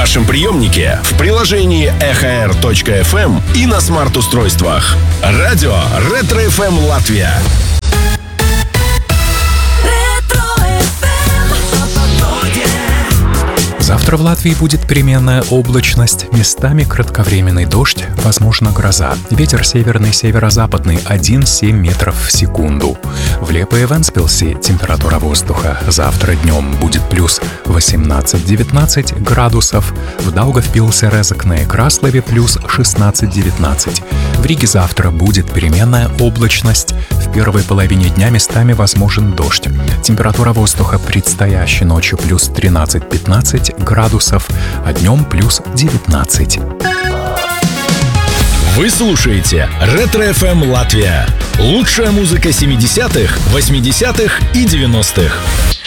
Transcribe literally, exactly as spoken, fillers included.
вашем приемнике, в приложении эхо эр точка эф эм и на смарт-устройствах. Радио Ретро-эф эм Латвия. Завтра в Латвии будет переменная облачность, местами кратковременный дождь, возможно гроза. Ветер северный, северо-западный один семь метров в секунду. В Лепо и Вентспилсе температура воздуха завтра днем будет плюс восемнадцать-девятнадцать градусов. В Даугавпилсе, Резекне и Краслове плюс шестнадцать-девятнадцать. В Риге завтра будет переменная облачность. В первой половине дня местами возможен дождь. Температура воздуха предстоящей ночью плюс тринадцать-пятнадцать градусов, а днем плюс девятнадцать. Вы слушаете Ретро-эф эм Латвия. Лучшая музыка семидесятых, восьмидесятых и девяностых.